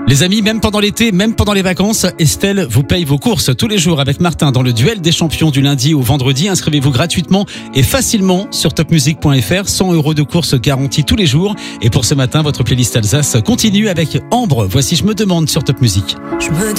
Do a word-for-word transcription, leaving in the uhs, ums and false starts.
Les amis, même pendant l'été, même pendant les vacances, Estelle vous paye vos courses tous les jours avec Martin dans le duel des champions du lundi au vendredi. Inscrivez-vous gratuitement et facilement sur top music point f r. cent euros de courses garanties tous les jours. Et pour ce matin, votre playlist Alsace continue avec Ambre. Voici Je me demande sur Top Music. Je me